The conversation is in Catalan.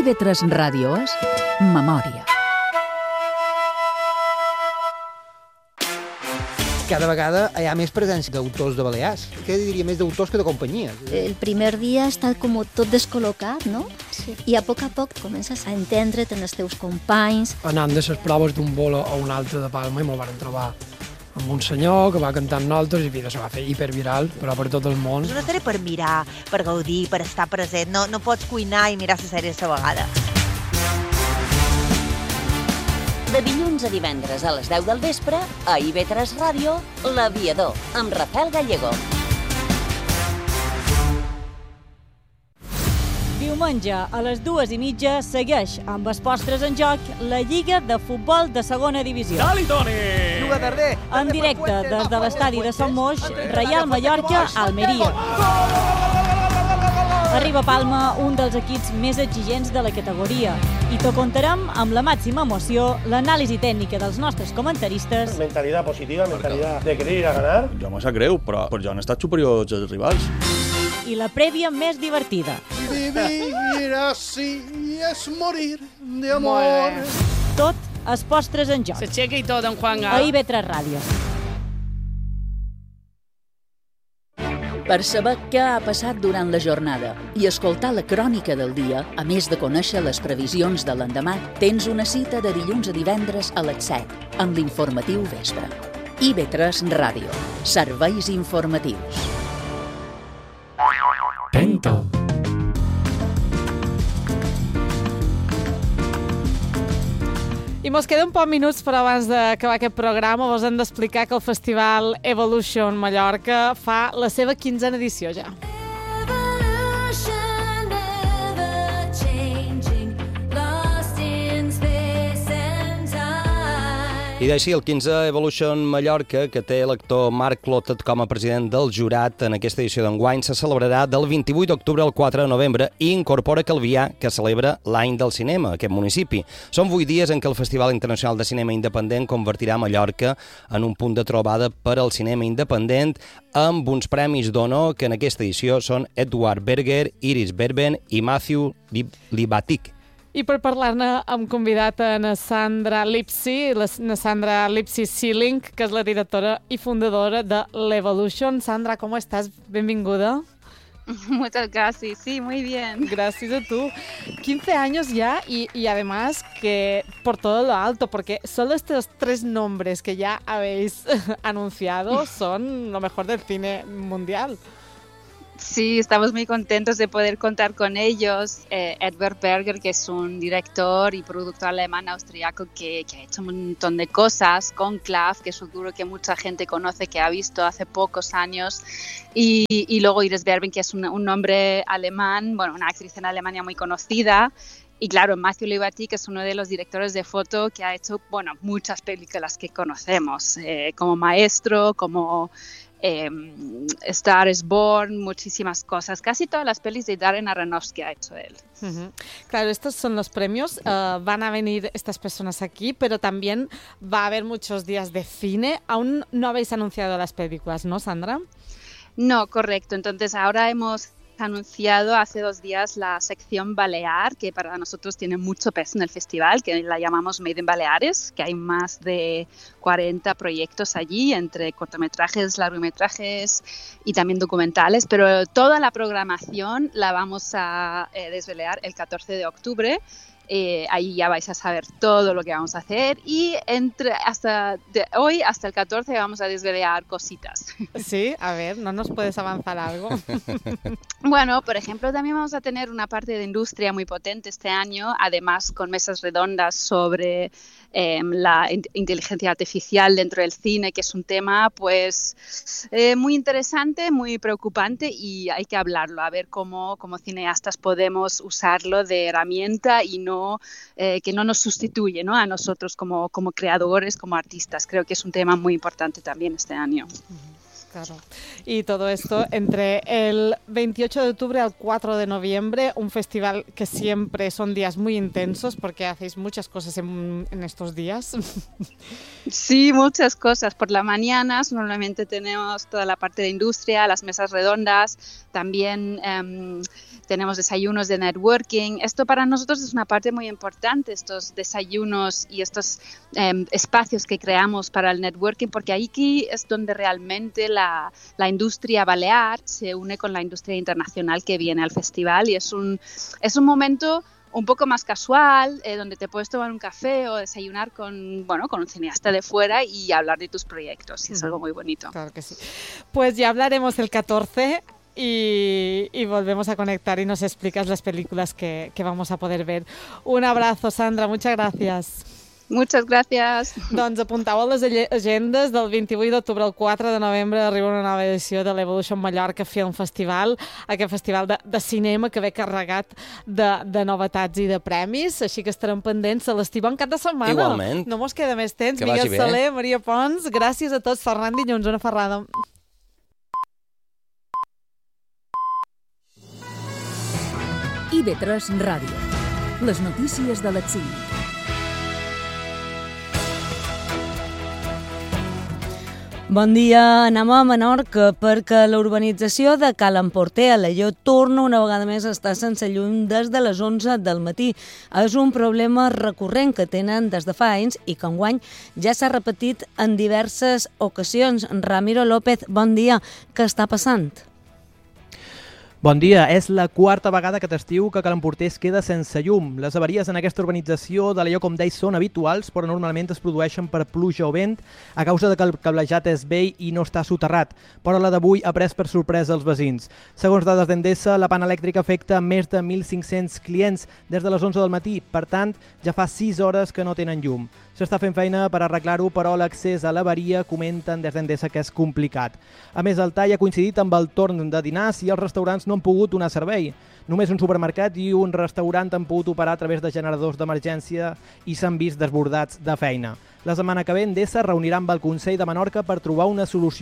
IB3 Ràdio és memòria. Cada vegada hi ha més presència d'autors de Balears. Què diria, més d'autors que de companyies? El primer dia està com tot descol·locat, no? Sí. I a poc comences a entendre't en els teus companys. Anant de les proves d'un bolo a un altre de Palma i me'l van trobar amb un senyor que va cantar amb nosaltres i se va fer hiperviral, però per tot el món. És una sèrie per mirar, per gaudir, per estar present. No pots cuinar i mirar la sèrie a la vegada. De dilluns a divendres a les 10 del vespre, a IB3 Ràdio, L'Aviador, amb Rafael Gallego. Diumenge a les 2:30 segueix amb els postres en joc la Lliga de Futbol de Segona Divisió. Dali, Toni! En directe des de l'estadi de Sant Moix, Reial Mallorca, Almeria. Arriba a Palma un dels equips més exigents de la categoria i t'ho contarem amb la màxima emoció, l'anàlisi tècnica dels nostres comentaristes. Mentalitat positiva, mentalitat de querer ir a ganar. Jo me sap greu, però jo han estat superiors als rivals. I la prèvia més divertida. Vivir así es morir de amor. Tot els postres en joc. S'aixeca i tot, en Juan A IB3 Ràdio. Per saber què ha passat durant la jornada i escoltar la crònica del dia, a més de conèixer les previsions de l'endemà, tens una cita de dilluns a divendres a les 7, amb l'informatiu vespre. IB3 Ràdio. Serveis informatius. Pental. I mos queda un poc minuts per abans d'acabar aquest programa. Vos hem d'explicar que el Festival Evolution Mallorca fa la seva 15a edició ja. I d'així, el 15 Evolution Mallorca, que té l'actor Marc Clotet com a president del jurat en aquesta edició d'enguany, se celebrarà del 28 d'octubre al 4 de novembre i incorpora Calvià, que celebra l'any del cinema, aquest municipi. Són 8 dies en què el Festival Internacional de Cinema Independent convertirà Mallorca en un punt de trobada per al cinema independent, amb uns premis d'honor que en aquesta edició són Edward Berger, Iris Berben i Matthew Libatic. I per parlar-ne hem convidat a na Sandra Lipsy, Sandra Lipsy Sealing, que és la directora i fundadora de l'Evolution. Sandra, ¿cómo estás? Benvinguda. Muchas gracias, sí, muy bien. Gracias a tú. 15 años ya y además que por todo lo alto, porque solo estos 3 nombres que ya habéis anunciado son lo mejor del cine mundial. Sí, estamos muy contentos de poder contar con ellos. Edward Berger, que es un director y productor alemán austriaco que ha hecho un montón de cosas, Conclave, que seguro que mucha gente conoce, que ha visto hace pocos años, y luego Iris Berben, que es un nombre alemán, bueno, una actriz en Alemania muy conocida. Y claro, Matthew Libatic, que es uno de los directores de foto que ha hecho, bueno, muchas películas que conocemos, como Maestro, como Star is Born, muchísimas cosas. Casi todas las pelis de Darren Aronofsky ha hecho él. Uh-huh. Claro, estos son los premios. Van a venir estas personas aquí, pero también va a haber muchos días de cine. Aún no habéis anunciado las películas, ¿no, Sandra? No, correcto. Entonces ahora hemos anunciado hace 2 días la sección Balear, que para nosotros tiene mucho peso en el festival, que la llamamos Made in Baleares, que hay más de 40 proyectos allí, entre cortometrajes, largometrajes y también documentales, pero toda la programación la vamos a desvelar el 14 de octubre. Ahí ya vais a saber todo lo que vamos a hacer y hasta hoy hasta el 14 vamos a desvelar cositas. Sí, a ver, ¿no nos puedes avanzar algo? Bueno, por ejemplo, también vamos a tener una parte de industria muy potente este año, además con mesas redondas sobre la inteligencia artificial dentro del cine, que es un tema pues muy interesante, muy preocupante y hay que hablarlo, a ver cómo como cineastas podemos usarlo de herramienta y que no nos sustituye, ¿no?, a nosotros como creadores, como artistas. Creo que es un tema muy importante también este año. Claro. Y todo esto entre el 28 de octubre al 4 de noviembre, un festival que siempre son días muy intensos porque hacéis muchas cosas en estos días. Sí, muchas cosas. Por las mañanas normalmente tenemos toda la parte de industria, las mesas redondas, también tenemos desayunos de networking. Esto para nosotros es una parte muy importante, estos desayunos y estos espacios que creamos para el networking, porque aquí es donde realmente la industria balear se une con la industria internacional que viene al festival, y es un momento un poco más casual, donde te puedes tomar un café o desayunar con un cineasta de fuera y hablar de tus proyectos, y es algo muy bonito. Claro que sí. Pues ya hablaremos el 14 y volvemos a conectar y nos explicas las películas que vamos a poder ver. Un abrazo, Sandra, muchas gracias. Muchas gràcies. Doncs apuntau a les agendes del 28 d'octubre al 4 de novembre arriba una nova edició de l'Evolution Mallorca Film Festival, aquest festival de cinema que ve carregat de novetats i de premis, així que estarem pendents. Celestí, bon cap de setmana. Igualment. No mos queda més temps. Que Miguel vagi bé. Soler, Maria Pons, gràcies a tots. Ferran Dilluns, una ferrada. IB3 Ràdio. Les notícies de les 5. Bon dia, anem a Menorca perquè la urbanització de Cal Emporter a Alaior torna una vegada més a estar sense llum des de les 11 del matí. És un problema recurrent que tenen des de fa anys i que enguany ja s'ha repetit en diverses ocasions. Ramiro López, bon dia. Què està passant? Bon dia. És la quarta vegada aquest estiu que Cal Emporter es queda sense llum. Les avaries en aquesta urbanització d'Alaior, com deia, són habituals, però normalment es produeixen per pluja o vent a causa de que el cablejat és vell i no està soterrat. Però la d'avui ha pres per sorpresa els veïns. Segons dades d'Endesa, la pana elèctrica afecta més de 1.500 clients des de les 11 del matí. Per tant, ja fa 6 hores que no tenen llum. S'està fent feina per arreglar-ho, però l'accés a l'avaria comenten des d'Endesa que és complicat. A més, el tall ha coincidit amb el torn de dinars i els restaurants no han pogut donar servei. Només un supermercat i un restaurant han pogut operar a través de generadors d'emergència i s'han vist desbordats de feina. La setmana que ve Endesa reunirà amb el Consell de Menorca per trobar una solució